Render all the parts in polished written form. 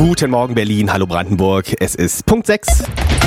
Guten Morgen Berlin, hallo Brandenburg, es ist Punkt 6.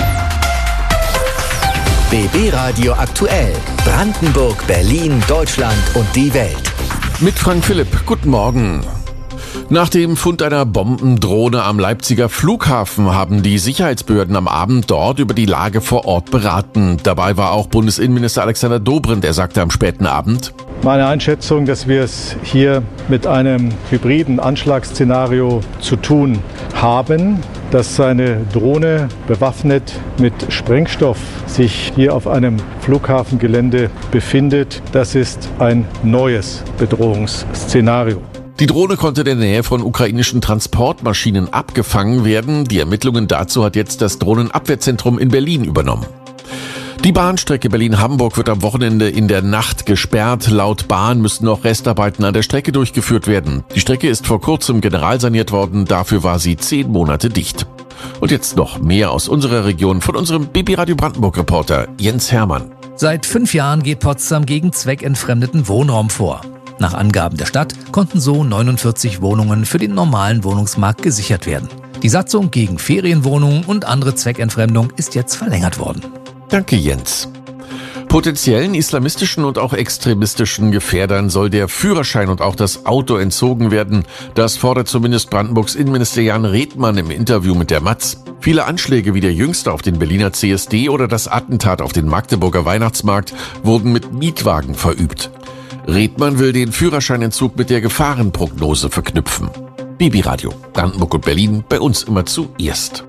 BB Radio aktuell. Brandenburg, Berlin, Deutschland und die Welt. Mit Frank Philipp, guten Morgen. Nach dem Fund einer Bombendrohne am Leipziger Flughafen haben die Sicherheitsbehörden am Abend dort über die Lage vor Ort beraten. Dabei war auch Bundesinnenminister Alexander Dobrindt. Er sagte am späten Abend: Meine Einschätzung, dass wir es hier mit einem hybriden Anschlagsszenario zu tun haben, dass eine Drohne bewaffnet mit Sprengstoff sich hier auf einem Flughafengelände befindet. Das ist ein neues Bedrohungsszenario. Die Drohne konnte in der Nähe von ukrainischen Transportmaschinen abgefangen werden. Die Ermittlungen dazu hat jetzt das Drohnenabwehrzentrum in Berlin übernommen. Die Bahnstrecke Berlin-Hamburg wird am Wochenende in der Nacht gesperrt. Laut Bahn müssen noch Restarbeiten an der Strecke durchgeführt werden. Die Strecke ist vor kurzem generalsaniert worden. Dafür war sie 10 Monate dicht. Und jetzt noch mehr aus unserer Region von unserem BB Radio Brandenburg-Reporter Jens Hermann. Seit 5 Jahren geht Potsdam gegen zweckentfremdeten Wohnraum vor. Nach Angaben der Stadt konnten so 49 Wohnungen für den normalen Wohnungsmarkt gesichert werden. Die Satzung gegen Ferienwohnungen und andere Zweckentfremdung ist jetzt verlängert worden. Danke, Jens. Potenziellen islamistischen und auch extremistischen Gefährdern soll der Führerschein und auch das Auto entzogen werden. Das fordert zumindest Brandenburgs Innenminister Jan Redmann im Interview mit der Matz. Viele Anschläge wie der jüngste auf den Berliner CSD oder das Attentat auf den Magdeburger Weihnachtsmarkt wurden mit Mietwagen verübt. Redmann will den Führerscheinentzug mit der Gefahrenprognose verknüpfen. BB Radio, Brandenburg und Berlin, bei uns immer zuerst.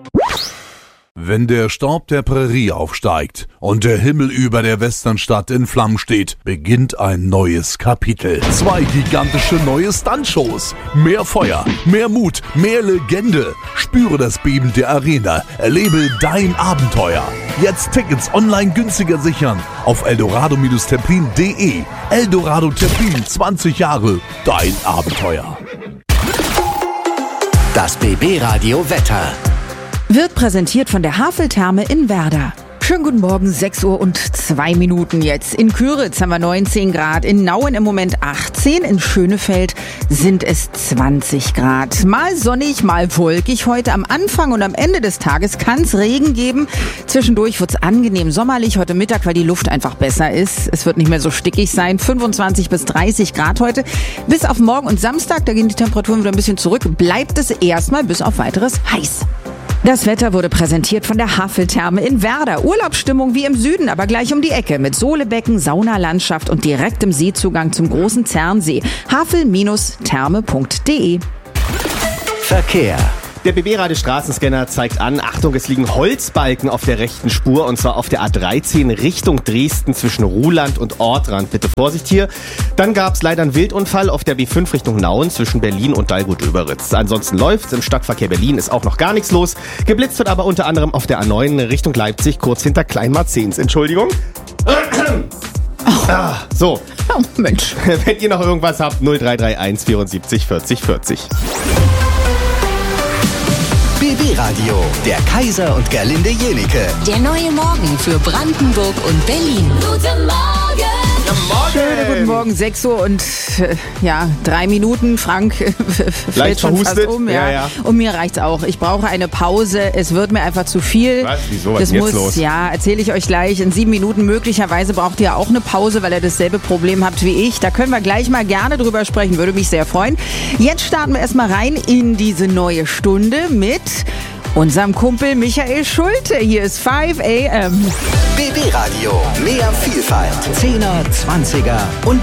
Wenn der Staub der Prärie aufsteigt und der Himmel über der Westernstadt in Flammen steht, beginnt ein neues Kapitel. 2 gigantische neue Stuntshows. Mehr Feuer, mehr Mut, mehr Legende. Spüre das Beben der Arena. Erlebe dein Abenteuer. Jetzt Tickets online günstiger sichern auf eldorado-terpin.de. Eldorado Terpin, 20 Jahre, dein Abenteuer. Das BB Radio Wetter. Wird präsentiert von der Haveltherme in Werder. Schönen guten Morgen, 6:02 Uhr jetzt. In Küritz haben wir 19 Grad, in Nauen im Moment 18, in Schönefeld sind es 20 Grad. Mal sonnig, mal wolkig heute. Am Anfang und am Ende des Tages kann es Regen geben. Zwischendurch wird es angenehm sommerlich heute Mittag, weil die Luft einfach besser ist. Es wird nicht mehr so stickig sein. 25 bis 30 Grad heute. Bis auf morgen und Samstag, da gehen die Temperaturen wieder ein bisschen zurück, bleibt es erstmal bis auf weiteres heiß. Das Wetter wurde präsentiert von der Haveltherme in Werder. Urlaubsstimmung wie im Süden, aber gleich um die Ecke mit Sohlebecken, Saunalandschaft und direktem Seezugang zum großen Zernsee. havel-therme.de. Verkehr. Der BB-Radio Straßenscanner zeigt an, Achtung, es liegen Holzbalken auf der rechten Spur und zwar auf der A13 Richtung Dresden zwischen Ruhland und Ortrand. Bitte Vorsicht hier. Dann gab es leider einen Wildunfall auf der B5 Richtung Nauen zwischen Berlin und Dalgut-Oeberitz. Ansonsten läuft's. Im Stadtverkehr Berlin ist auch noch gar nichts los. Geblitzt wird aber unter anderem auf der A9 Richtung Leipzig, kurz hinter Kleinmarzens. Entschuldigung. So. Oh Mensch. Wenn ihr noch irgendwas habt, 0331 74 40 40. BB Radio, der Kaiser und Gerlinde Jenicke. Der neue Morgen für Brandenburg und Berlin. Guten Morgen! Schönen guten Morgen, 6 Uhr und 3 Minuten. Frank fällt schon fast um. Ja. Und mir reicht's auch. Ich brauche eine Pause. Es wird mir einfach zu viel. Was? Wieso? Was das ist muss, jetzt los? Ja, erzähle ich euch gleich. In 7 Minuten möglicherweise braucht ihr auch eine Pause, weil ihr dasselbe Problem habt wie ich. Da können wir gleich mal gerne drüber sprechen. Würde mich sehr freuen. Jetzt starten wir erstmal rein in diese neue Stunde mit unserem Kumpel Michael Schulte. Hier ist 5 AM. BB Radio, mehr Vielfalt. 10er, 20er und